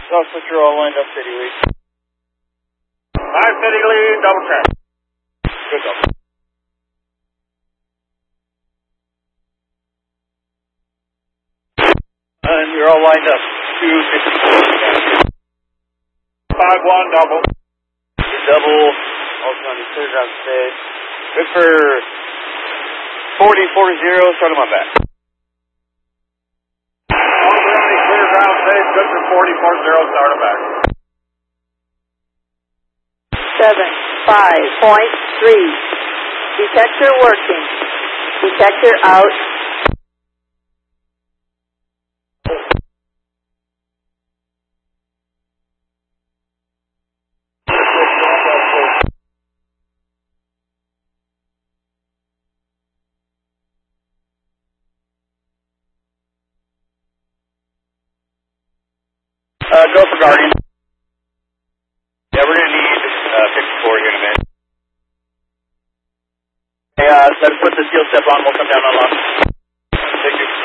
South Central all lined up, city lead. 5 city lead, double check. Good double. And you're all lined up. 254. 5-1, double. Good double. Also on the clear ground stage. Good for 40-40, start on my back. Clear ground stage, good for 40-40, start on back. 75.3. Detector working. Detector out. Go for Guardian. Yeah, we're going to need 54 here in a minute. Hey, let's put the steel step on. We'll come down on lock. Thank you.